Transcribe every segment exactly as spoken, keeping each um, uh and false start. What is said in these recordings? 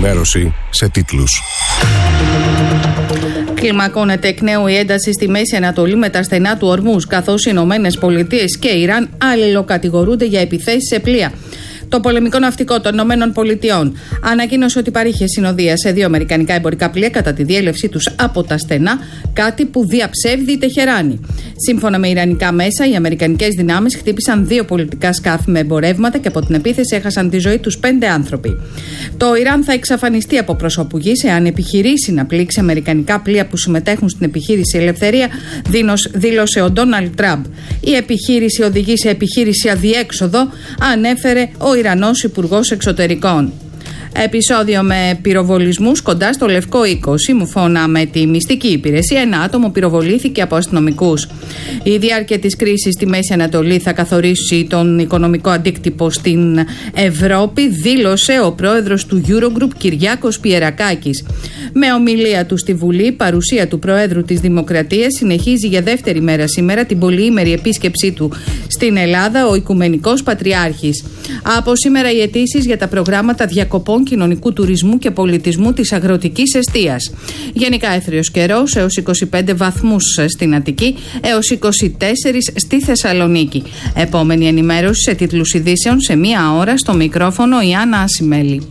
ενημέρωση σε τίτλους. Κλιμακώνεται εκ νέου η ένταση στη Μέση Ανατολή με τα στενά του Ορμούζ, καθώς οι Ηνωμένες Πολιτείες και Ιράν αλληλοκατηγορούνται για επιθέσεις σε πλοία. Το πολεμικό ναυτικό των Ηνωμένων Πολιτειών ανακοίνωσε ότι παρήχε συνοδεία σε δύο αμερικανικά εμπορικά πλοία κατά τη διέλευσή τους από τα στενά, κάτι που διαψεύδει η Τεχεράνη. Σύμφωνα με ιρανικά μέσα, οι αμερικανικές δυνάμεις χτύπησαν δύο πολιτικά σκάφη με εμπορεύματα και από την επίθεση έχασαν τη ζωή τους πέντε άνθρωποι. Το Ιράν θα εξαφανιστεί από προσώπου γης εάν επιχειρήσει να πλήξει αμερικανικά πλοία που συμμετέχουν στην επιχείρηση Ελευθερία, δήλωσε ο Ντόναλντ Τραμπ. Η επιχείρηση οδηγεί σε επιχείρηση αδιέξοδο, ανέφερε ο Ιρανός Υπουργός Εξωτερικών. Επεισόδιο με πυροβολισμούς κοντά στο Λευκό Οίκο. Σύμφωνα με τη μυστική υπηρεσία, ένα άτομο πυροβολήθηκε από αστυνομικούς. Η διάρκεια της κρίσης στη Μέση Ανατολή θα καθορίσει τον οικονομικό αντίκτυπο στην Ευρώπη, δήλωσε ο πρόεδρος του Eurogroup Κυριάκος Πιερακάκης. Με ομιλία του στη Βουλή, παρουσία του Προέδρου της Δημοκρατίας, συνεχίζει για δεύτερη μέρα σήμερα την πολυήμερη επίσκεψή του στην Ελλάδα ο Οικουμενικός Πατριάρχης. Από σήμερα οι αιτήσεις για τα προγράμματα διακοπών κοινωνικού τουρισμού και πολιτισμού της αγροτικής εστίας. Γενικά έθριος καιρός έως είκοσι πέντε βαθμούς στην Αττική έως είκοσι τέσσερα στη Θεσσαλονίκη. Επόμενη ενημέρωση σε τίτλους ειδήσεων σε μία ώρα, στο μικρόφωνο η Άννα Ασημέλη.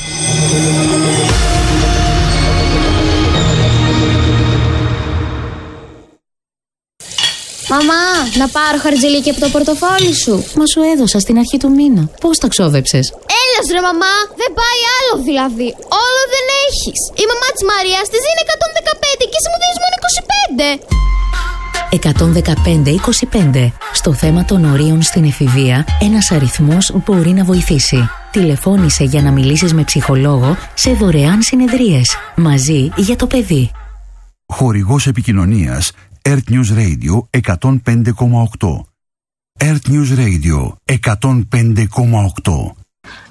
Μαμά, να πάρω χαρτζηλίκι από το πορτοφόλι σου. Μα σου έδωσα στην αρχή του μήνα. Πώς τα ξόδεψες? Έλας ρε μαμά, δεν πάει άλλο δηλαδή. Όλο δεν έχεις. Η μαμά της Μαρίας της δίνει εκατόν δεκαπέντε και εσύ μου δίνεις μόνο είκοσι πέντε. εκατόν δεκαπέντε είκοσι πέντε. Στο θέμα των ορίων στην εφηβεία, ένας αριθμός μπορεί να βοηθήσει. Τηλεφώνησε για να μιλήσεις με ψυχολόγο σε δωρεάν συνεδρίες. Μαζί για το παιδί. Χορηγός επικοινωνίας Earth News Radio εκατόν πέντε κόμμα οκτώ. Earth News Radio εκατόν πέντε κόμμα οκτώ.